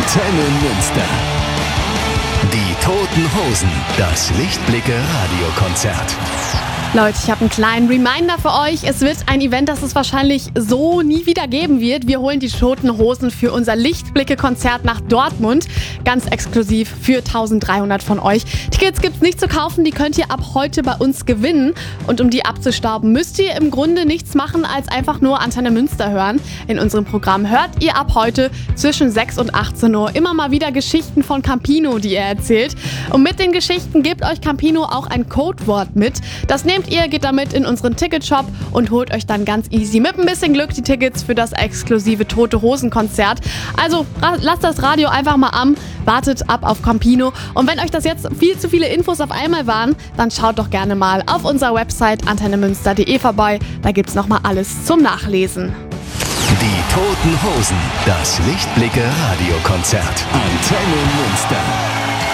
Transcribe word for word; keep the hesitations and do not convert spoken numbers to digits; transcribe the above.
Antenne Münster. Die Toten Hosen, das Lichtblicke-Radiokonzert. Leute, ich habe einen kleinen Reminder für euch. Es wird ein Event, das es wahrscheinlich so nie wieder geben wird. Wir holen die Toten Hosen für unser Lichtblicke-Konzert nach Dortmund. Ganz exklusiv für eintausenddreihundert von euch. Tickets gibt's nicht zu kaufen, die könnt ihr ab heute bei uns gewinnen. Und um die abzustauben, müsst ihr im Grunde nichts machen, als einfach nur Antenne Münster hören. In unserem Programm hört ihr ab heute zwischen sechs und achtzehn Uhr immer mal wieder Geschichten von Campino, die er erzählt. Und mit den Geschichten gibt euch Campino auch ein Codewort mit. Das nehmt ihr, geht damit in unseren Ticketshop und holt euch dann ganz easy mit ein bisschen Glück die Tickets für das exklusive Tote Hosen Konzert. Also ra- lasst das Radio einfach mal an, wartet ab auf Campino. Und wenn euch das jetzt viel zu viele Infos auf einmal waren, dann schaut doch gerne mal auf unserer Website antennemünster punkt de vorbei. Da gibt's nochmal alles zum Nachlesen. Die Toten Hosen, das Lichtblicke-Radiokonzert. Antenne Münster.